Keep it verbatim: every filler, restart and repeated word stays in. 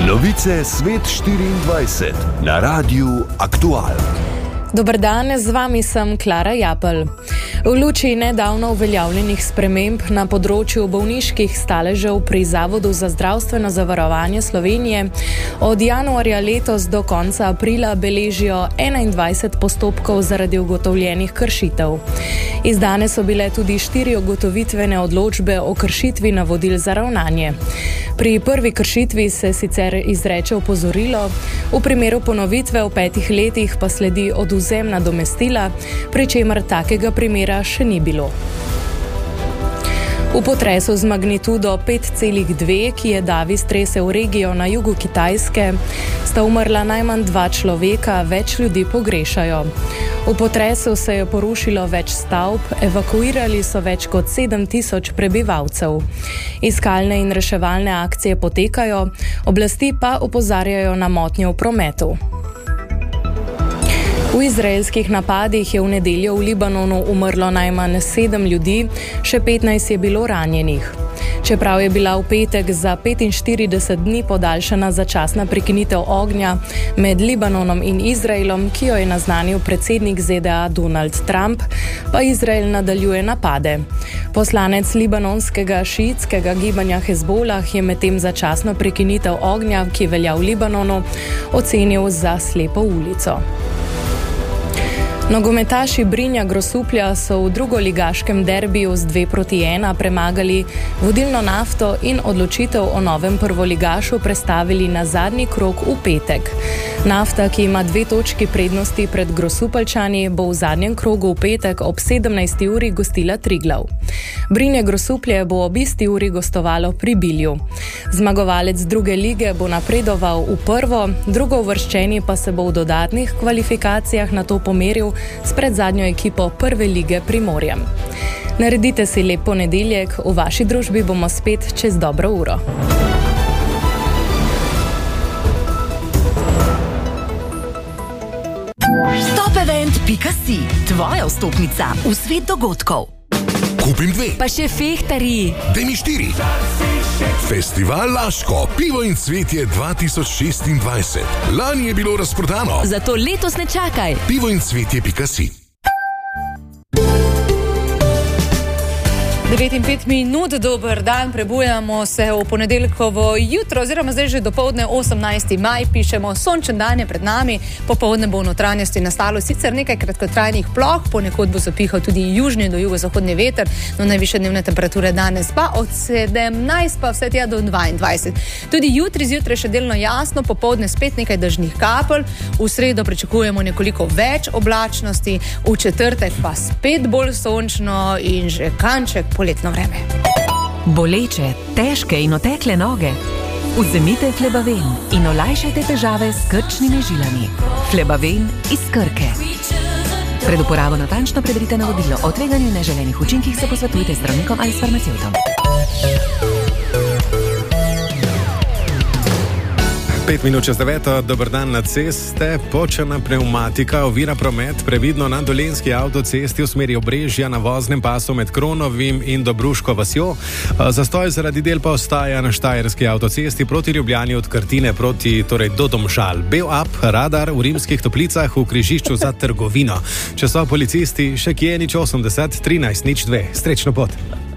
Novice Svet štiriindvajset na Radiu Aktual. Dober dan, z vami sem Klara Japelj. V luči nedavno uveljavljenih sprememb na področju bolniških staležev pri Zavodu za zdravstveno zavarovanje Slovenije od januarja letos do konca aprila beležijo enaindvajset postopkov zaradi ugotovljenih kršitev. Izdane so bile tudi štiri ugotovitvene odločbe o kršitvi navodil za ravnanje. Pri prvi kršitvi se sicer izreče opozorilo, v primeru ponovitve v petih letih pa sledi odvzem nadomestila, pri čemer takega primera še ni bilo. V potresu z magnitudo pet celih dve, ki je davi stresel regijo na jugu Kitajske, sta umrla najmanj dva človeka, več ljudi pogrešajo. V potresu se je porušilo več stavb, evakuirali so več kot sedem tisoč prebivalcev. Iskalne in reševalne akcije potekajo, oblasti pa opozarjajo na motnje v prometu. V izraelskih napadih je v nedeljo v Libanonu umrlo najmanj sedem ljudi, še petnajst je bilo ranjenih. Čeprav je bila v petek za petinštirideset dni podaljšana začasna prekinitev ognja med Libanonom in Izraelom, ki jo je naznanil predsednik Z D A Donald Trump, pa Izrael nadaljuje napade. Poslanec libanonskega šiitskega gibanja Hezbolah je medtem začasno prekinitev ognja, ki velja v Libanonu, ocenil za slepo ulico. Nogometaši Brinja Grosuplja so v drugoligaškem derbiju z dve proti ena premagali vodilno Nafto in odločitev o novem prvoligašu prestavili na zadnji krog v petek. Nafta, ki ima dve točki prednosti pred Grosupeljčani, bo v zadnjem krogu v petek ob sedemnajsti uri gostila Triglav. Brinje Grosuplje bo ob isti uri gostovalo pri Bilju. Zmagovalec druge lige bo napredoval v prvo, drugouvrščeni pa se bo v dodatnih kvalifikacijah na to pomeril s predzadnjo ekipo prve lige Primorjem. Naredite si lep ponedeljek, v vaši družbi bomo spet čez dobro uro. Topevent pika si, tvoja vstopnica v svet dogodkov. Kupim dve. Pa še fehtari. Daj mi štiri. Festival Laško, pivo in cvetje dva tisoč šestindvajset. Lani je bilo razprodano. Zato letos ne čakaj. pivo in cvetje pika si. devet in pet minut, dober dan, prebujamo se v ponedeljkovo jutro, oziroma zdaj že dopoldne osemnajsti maj, pišemo sončen dan je pred nami, popoldne bo v notranjosti nastalo sicer nekaj kratkotrajnih ploh, ponekod bo zapihal tudi južni do jugozahodni veter, no najvišje dnevne temperature danes pa od sedemnajst pa vse tja do dvaindvajset. Tudi jutri zjutraj še delno jasno, popoldne spet nekaj dežnih kapelj, v sredo pričakujemo nekoliko več oblačnosti, v četrtek pa spet bolj sončno in že kanček poletno vreme. Boleče, težke in otekle noge? Vzemite Flebaven in olajšajte težave s krčnimi žilami. Flebaven iz Krke. Pred uporabo natančno preberite navodilo. O tveganju in neželenih učinkih se posvetujte z zdravnikom ali s farmacevtom. Pet minut čez deveto, dober dan na ceste, počena pneumatika ovira promet, previdno na Dolenjski avtocesti v smeri Obrežja na voznem pasu med Kronovim in Dobruško vasjo. Zastoj zaradi del pa ostaja na Štajerski avtocesti proti Ljubljani od Krtine proti, torej do Domžal. Bel up, radar v Rimskih Toplicah v križišču za trgovino. Če so policisti, še kje nič osemdeset, trinajst nič dve. Srečno pot.